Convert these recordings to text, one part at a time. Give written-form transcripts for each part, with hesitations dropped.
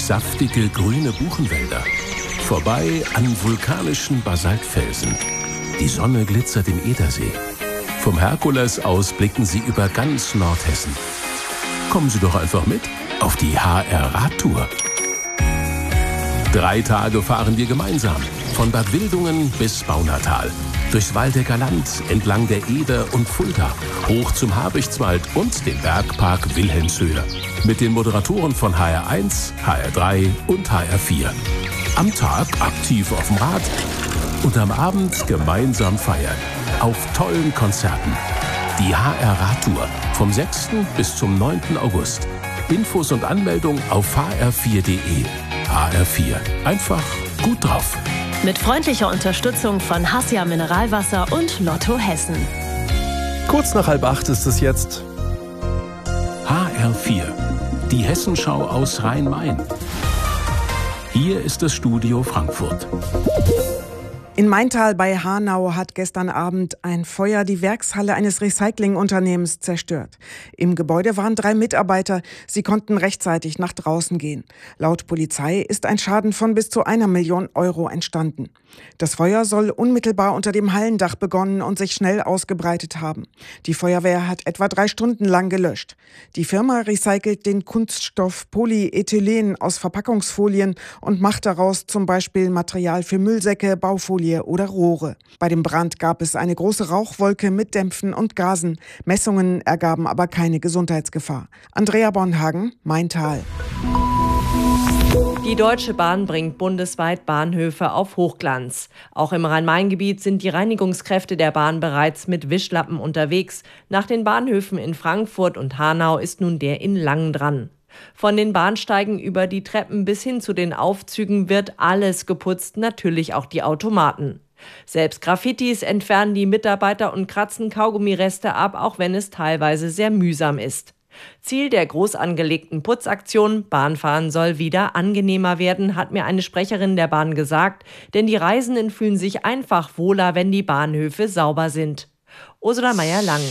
saftige grüne Buchenwälder, vorbei an vulkanischen Basaltfelsen. Die Sonne glitzert im Edersee. Vom Herkules aus blicken Sie über ganz Nordhessen. Kommen Sie doch einfach mit auf die HR-Radtour. 3 Tage fahren wir gemeinsam, von Bad Wildungen bis Baunatal. Durchs Waldecker Land, entlang der Eder und Fulda, hoch zum Habichtswald und den Bergpark Wilhelmshöhe. Mit den Moderatoren von HR1, HR3 und HR4. Am Tag aktiv auf dem Rad und am Abend gemeinsam feiern. Auf tollen Konzerten. Die HR-Radtour vom 6. bis zum 9. August. Infos und Anmeldung auf hr4.de. HR4. Einfach gut drauf. Mit freundlicher Unterstützung von Hassia Mineralwasser und Lotto Hessen. Kurz nach 7:30 ist es jetzt. HR4. Die Hessenschau aus Rhein-Main. Hier ist das Studio Frankfurt. In Maintal bei Hanau hat gestern Abend ein Feuer die Werkshalle eines Recyclingunternehmens zerstört. Im Gebäude waren 3 Mitarbeiter. Sie konnten rechtzeitig nach draußen gehen. Laut Polizei ist ein Schaden von bis zu 1 Million Euro entstanden. Das Feuer soll unmittelbar unter dem Hallendach begonnen und sich schnell ausgebreitet haben. Die Feuerwehr hat etwa 3 Stunden lang gelöscht. Die Firma recycelt den Kunststoff Polyethylen aus Verpackungsfolien und macht daraus zum Beispiel Material für Müllsäcke, Baufolie oder Rohre. Bei dem Brand gab es eine große Rauchwolke mit Dämpfen und Gasen. Messungen ergaben aber keine Gesundheitsgefahr. Andrea Bornhagen, Maintal. Die Deutsche Bahn bringt bundesweit Bahnhöfe auf Hochglanz. Auch im Rhein-Main-Gebiet sind die Reinigungskräfte der Bahn bereits mit Wischlappen unterwegs. Nach den Bahnhöfen in Frankfurt und Hanau ist nun der in Langen dran. Von den Bahnsteigen über die Treppen bis hin zu den Aufzügen wird alles geputzt, natürlich auch die Automaten. Selbst Graffitis entfernen die Mitarbeiter und kratzen Kaugummireste ab, auch wenn es teilweise sehr mühsam ist. Ziel der groß angelegten Putzaktion Bahnfahren soll wieder angenehmer werden, hat mir eine Sprecherin der Bahn gesagt, denn die Reisenden fühlen sich einfach wohler, wenn die Bahnhöfe sauber sind. Ursula Meyer-Lang.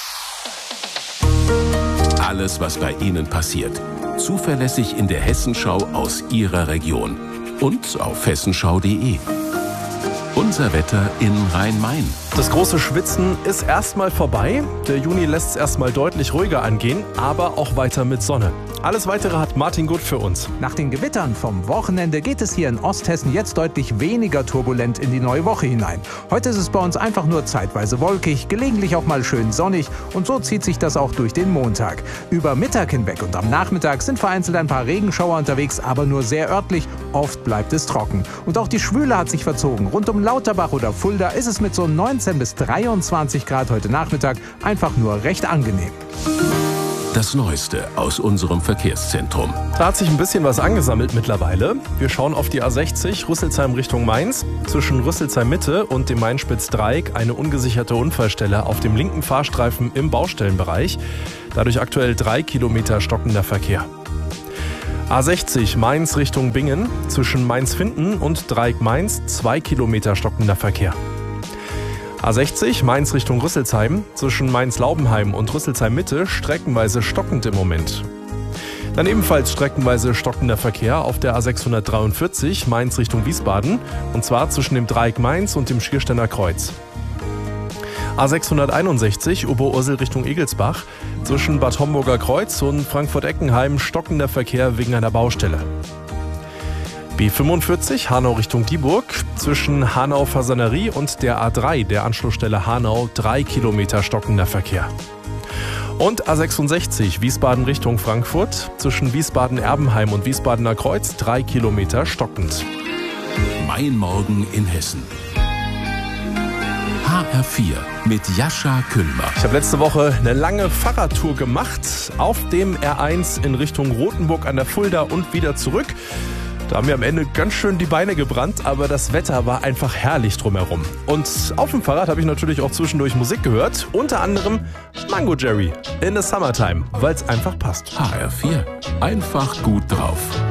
Alles, was bei Ihnen passiert. Zuverlässig in der Hessenschau aus Ihrer Region. Und auf hessenschau.de. Unser Wetter in Rhein-Main. Das große Schwitzen ist erstmal vorbei. Der Juni lässt es erstmal deutlich ruhiger angehen, aber auch weiter mit Sonne. Alles Weitere hat Martin Gutt für uns. Nach den Gewittern vom Wochenende geht es hier in Osthessen jetzt deutlich weniger turbulent in die neue Woche hinein. Heute ist es bei uns einfach nur zeitweise wolkig, gelegentlich auch mal schön sonnig und so zieht sich das auch durch den Montag. Über Mittag hinweg und am Nachmittag sind vereinzelt ein paar Regenschauer unterwegs, aber nur sehr örtlich. Oft bleibt es trocken. Und auch die Schwüle hat sich verzogen. Rund um Lauterbach oder Fulda ist es mit so 19 bis 23 Grad heute Nachmittag einfach nur recht angenehm. Das Neueste aus unserem Verkehrszentrum. Da hat sich ein bisschen was angesammelt mittlerweile. Wir schauen auf die A60 Rüsselsheim Richtung Mainz. Zwischen Rüsselsheim Mitte und dem Mainspitz-Dreieck eine ungesicherte Unfallstelle auf dem linken Fahrstreifen im Baustellenbereich. Dadurch aktuell 3 Kilometer stockender Verkehr. A60 Mainz Richtung Bingen. Zwischen Mainz-Finden und Dreieck Mainz 2 Kilometer stockender Verkehr. A60 Mainz Richtung Rüsselsheim, zwischen Mainz-Laubenheim und Rüsselsheim-Mitte streckenweise stockend im Moment. Dann ebenfalls streckenweise stockender Verkehr auf der A643 Mainz Richtung Wiesbaden, und zwar zwischen dem Dreieck Mainz und dem Schiersteiner Kreuz. A661 Oberursel Richtung Egelsbach, zwischen Bad Homburger Kreuz und Frankfurt-Eckenheim stockender Verkehr wegen einer Baustelle. B45 Hanau Richtung Dieburg, zwischen Hanau-Fasanerie und der A3, der Anschlussstelle Hanau, 3 Kilometer stockender Verkehr. Und A66 Wiesbaden Richtung Frankfurt, zwischen Wiesbaden-Erbenheim und Wiesbadener Kreuz, 3 Kilometer stockend. Mein Morgen in Hessen. HR4 mit Jascha Küllmer. Ich habe letzte Woche eine lange Fahrradtour gemacht auf dem R1 in Richtung Rothenburg an der Fulda und wieder zurück. Da haben wir am Ende ganz schön die Beine gebrannt, aber das Wetter war einfach herrlich drumherum. Und auf dem Fahrrad habe ich natürlich auch zwischendurch Musik gehört, unter anderem Mango Jerry in the Summertime, weil es einfach passt. HR4, einfach gut drauf.